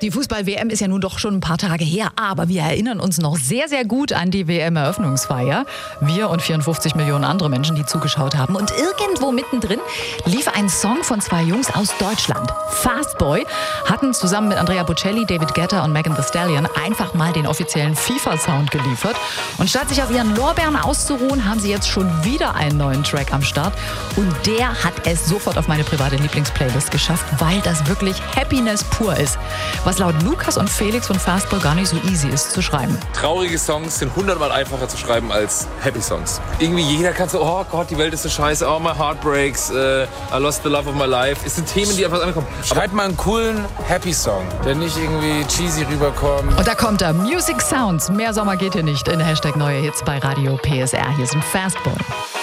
Die Fußball-WM ist ja nun doch schon ein paar Tage her, aber wir erinnern uns noch sehr, sehr gut an die WM-Eröffnungsfeier. Wir und 54 Millionen andere Menschen, die zugeschaut haben. Und irgendwo mittendrin lief ein Song von zwei Jungs aus Deutschland. Fast Boy hatten zusammen mit Andrea Bocelli, David Guetta und Megan Thee Stallion einfach mal den offiziellen FIFA-Sound geliefert. Und statt sich auf ihren Lorbeeren auszuruhen, haben sie jetzt schon wieder einen neuen Track am Start. Und der hat es sofort auf meine private Lieblingsplaylist geschafft, weil das wirklich Happiness pur ist. Was laut Lukas und Felix von Fast Boy gar nicht so easy ist zu schreiben. Traurige Songs sind 100-mal einfacher zu schreiben als Happy Songs. Irgendwie jeder kann so, oh Gott, die Welt ist so scheiße, oh my heart breaks, I lost the love of my life. Es sind Themen, die einfach ankommen. Schreib mal einen coolen Happy Song, der nicht irgendwie cheesy rüberkommt. Und da kommt er, Music Sounds. Mehr Sommer geht hier nicht in Hashtag Neue Hits bei Radio PSR. Hier sind Fast Boy.